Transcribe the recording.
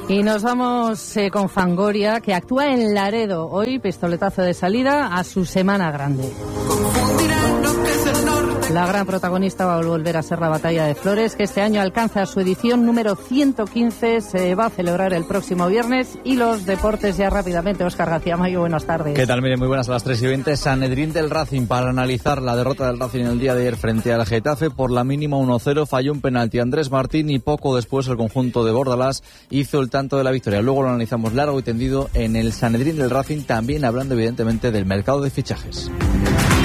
Y nos vamos con Fangoria, que actúa en Laredo. Hoy, pistoletazo de salida a su semana grande. La gran protagonista va a volver a ser la Batalla de Flores, que este año alcanza su edición número 115. Se va a celebrar el próximo viernes. Y los deportes ya rápidamente. Óscar García Mayo, buenas tardes. ¿Qué tal? Miren, muy buenas, a las 3:20. Sanedrín del Racing, para analizar la derrota del Racing el día de ayer frente al Getafe. Por la mínima 1-0, falló un penalti Andrés Martín y poco después el conjunto de Bordalás hizo el tanto de la victoria. Luego lo analizamos largo y tendido en el Sanedrín del Racing, también hablando evidentemente del mercado de fichajes.